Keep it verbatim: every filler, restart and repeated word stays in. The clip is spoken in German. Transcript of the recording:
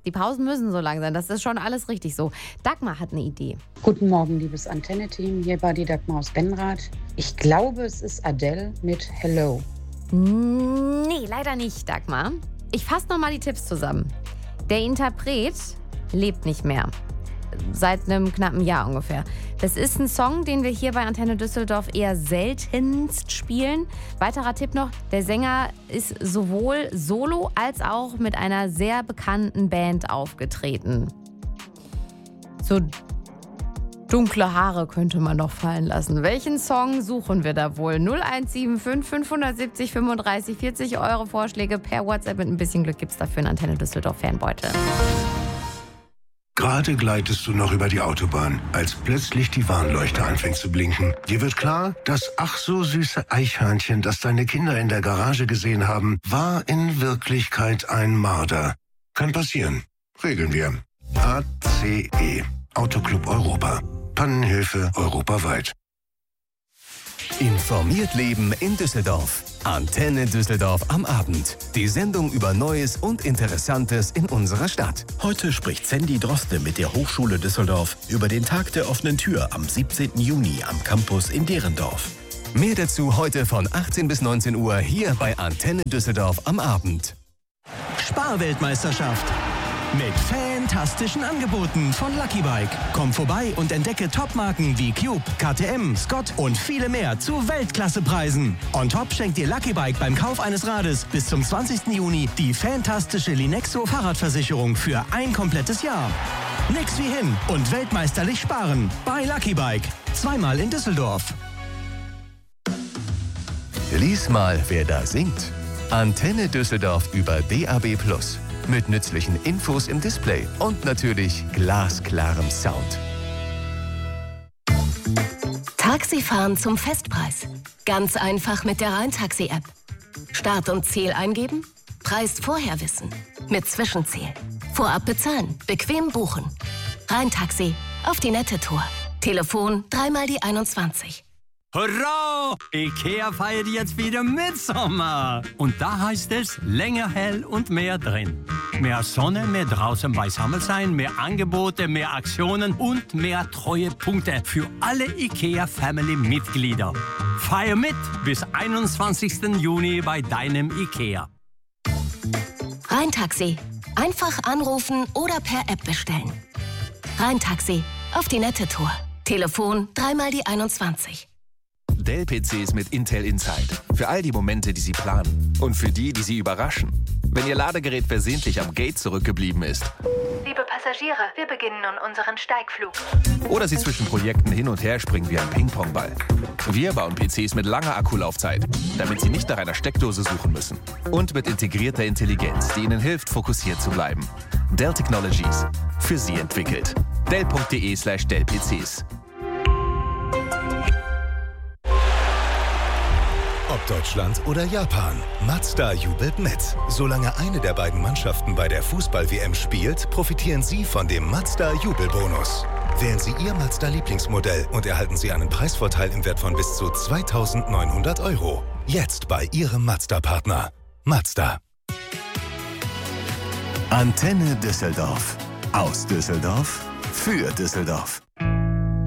Die Pausen müssen so lang sein. Das ist schon alles richtig so. Dagmar hat eine Idee. Guten Morgen, liebes Antenne-Team. Hier war die Dagmar aus Benrath. Ich glaube, es ist Adele mit Hello. Nee, leider nicht, Dagmar. Ich fasse nochmal die Tipps zusammen. Der Interpret lebt nicht mehr. Seit einem knappen Jahr ungefähr. Das ist ein Song, den wir hier bei Antenne Düsseldorf eher seltenst spielen. Weiterer Tipp noch, der Sänger ist sowohl solo als auch mit einer sehr bekannten Band aufgetreten. So dunkle Haare könnte man noch fallen lassen. Welchen Song suchen wir da wohl? null eins sieben fünf fünf sieben null fünfunddreißig vierzig Euro Vorschläge per WhatsApp. Mit ein bisschen Glück gibt es dafür einen Antenne Düsseldorf Fanbeutel. Gerade gleitest du noch über die Autobahn, als plötzlich die Warnleuchte anfängt zu blinken. Dir wird klar, das ach so süße Eichhörnchen, das deine Kinder in der Garage gesehen haben, war in Wirklichkeit ein Marder. Kann passieren. Regeln wir. A C E. Autoclub Europa. Pannenhilfe europaweit. Informiert Leben in Düsseldorf. Antenne Düsseldorf am Abend. Die Sendung über Neues und Interessantes in unserer Stadt. Heute spricht Sandy Droste mit der Hochschule Düsseldorf über den Tag der offenen Tür am siebzehnten Juni am Campus in Derendorf. Mehr dazu heute von achtzehn bis neunzehn Uhr hier bei Antenne Düsseldorf am Abend. Sparweltmeisterschaft. Mit fantastischen Angeboten von Lucky Bike. Komm vorbei und entdecke Topmarken wie Cube, K T M, Scott und viele mehr zu Weltklassepreisen. On top schenkt dir Lucky Bike beim Kauf eines Rades bis zum zwanzigsten Juni die fantastische Linexo Fahrradversicherung für ein komplettes Jahr. Nix wie hin und weltmeisterlich sparen bei Lucky Bike. Zweimal in Düsseldorf. Lies mal, wer da singt. Antenne Düsseldorf über D A B plus. Mit nützlichen Infos im Display und natürlich glasklarem Sound. Taxifahren zum Festpreis. Ganz einfach mit der Rheintaxi-App. Start und Ziel eingeben, Preis vorher wissen. Mit Zwischenziel. Vorab bezahlen, bequem buchen. Rheintaxi, auf die nette Tour. Telefon dreimal die einundzwanzig. Hurra! IKEA feiert jetzt wieder Mitsommer. Und da heißt es länger hell und mehr drin. Mehr Sonne, mehr draußen beisammen sein, mehr Angebote, mehr Aktionen und mehr Treuepunkte für alle IKEA-Family-Mitglieder. Feier mit bis einundzwanzigsten Juni bei deinem IKEA. Rheintaxi. Einfach anrufen oder per App bestellen. Rheintaxi. Auf die nette Tour. Telefon dreimal die einundzwanzig. Dell-P Cs mit Intel Inside. Für all die Momente, die Sie planen. Und für die, die Sie überraschen. Wenn Ihr Ladegerät versehentlich am Gate zurückgeblieben ist. Liebe Passagiere, wir beginnen nun unseren Steigflug. Oder Sie zwischen Projekten hin und her springen wie ein Ping-Pong-Ball. Wir bauen P Cs mit langer Akkulaufzeit, damit Sie nicht nach einer Steckdose suchen müssen. Und mit integrierter Intelligenz, die Ihnen hilft, fokussiert zu bleiben. Dell Technologies. Für Sie entwickelt. Dell.de slash Dell-PCs. Ob Deutschland oder Japan, Mazda jubelt mit. Solange eine der beiden Mannschaften bei der Fußball-W M spielt, profitieren Sie von dem Mazda-Jubelbonus. Wählen Sie Ihr Mazda-Lieblingsmodell und erhalten Sie einen Preisvorteil im Wert von bis zu zweitausendneunhundert Euro. Jetzt bei Ihrem Mazda-Partner. Mazda. Antenne Düsseldorf. Aus Düsseldorf. Für Düsseldorf.